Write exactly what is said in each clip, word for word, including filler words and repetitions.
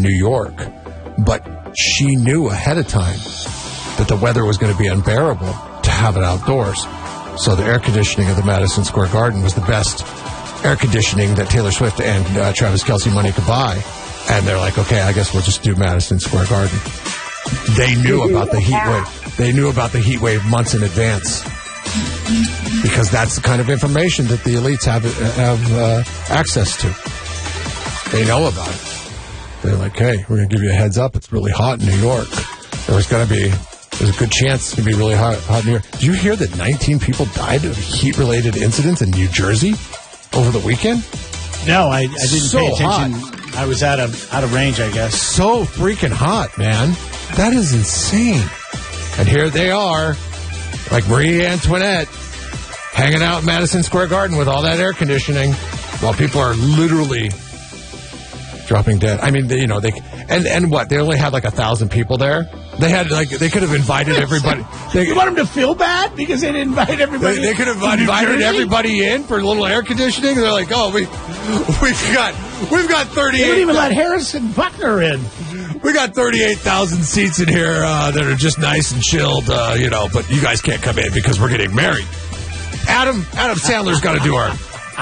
New York, but she knew ahead of time that the weather was going to be unbearable to have it outdoors. So the air conditioning of the Madison Square Garden was the best air conditioning that Taylor Swift and uh, Travis Kelce money could buy. And they're like, okay, I guess we'll just do Madison Square Garden. They knew about the heat wave. They knew about the heat wave months in advance. Because that's the kind of information that the elites have, have uh, access to. They know about it. They're like, hey, we're going to give you a heads up. It's really hot in New York. There was going to be, there's a good chance it's going to be really hot, hot in New York. Did you hear that nineteen people died of heat-related incidents in New Jersey over the weekend? No, I, I didn't so pay attention. Hot. I was out of out of range, I guess. So freaking hot, man. That is insane. And here they are, like Marie Antoinette, hanging out in Madison Square Garden with all that air conditioning while people are literally dropping dead. I mean, they, you know, they and and what? They only had like a thousand people there. They had like they could have invited everybody. They, you want them to feel bad because they didn't invite everybody? They, they could have invited everybody in for a little air conditioning. They're like, oh, we we've got we've got thirty-eight. They wouldn't even let Harrison Buckner in. We got thirty-eight thousand seats in here uh, that are just nice and chilled, uh, you know. But you guys can't come in because we're getting married. Adam Adam Sandler's got to do our.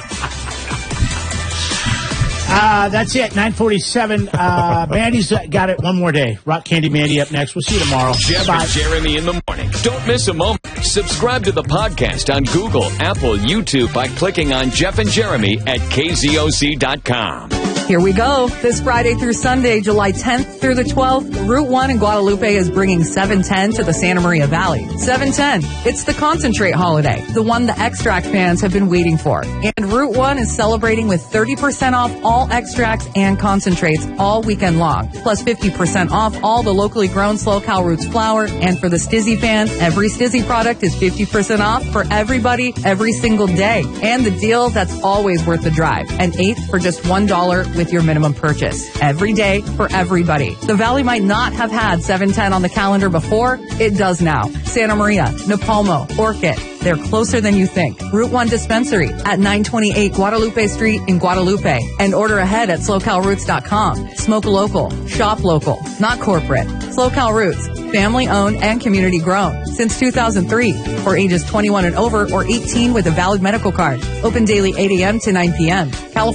Uh, that's it, nine forty-seven. Uh, Mandy's got it one more day. Rock Candy Mandy up next. We'll see you tomorrow. Jeff Bye. and Jeremy in the morning. Don't miss a moment. Subscribe to the podcast on Google, Apple, YouTube by clicking on Jeff and Jeremy at K Z O C dot com. Here we go. This Friday through Sunday, July tenth through the twelfth, Route one in Guadalupe is bringing seven ten to the Santa Maria Valley. seven ten. It's the concentrate holiday, the one the Extract fans have been waiting for. And Route one is celebrating with thirty percent off all extracts and concentrates all weekend long, plus fifty percent off all the locally grown SoCal Roots flour. And for the Stizzy fans, every Stizzy product is fifty percent off for everybody every single day. And the deal that's always worth the drive, an eighth for just one dollar with your minimum purchase. Every day for everybody. The Valley might not have had seven ten on the calendar before. It does now. Santa Maria, Napalmo, Orchid. They're closer than you think. Route one Dispensary at nine twenty-eight Guadalupe Street in Guadalupe. And order ahead at SoCal Roots dot com. Smoke local. Shop local. Not corporate. SoCal Roots. Family owned and community grown. Since two thousand three. For ages twenty-one and over or eighteen with a valid medical card. Open daily eight a.m. to nine p.m. California.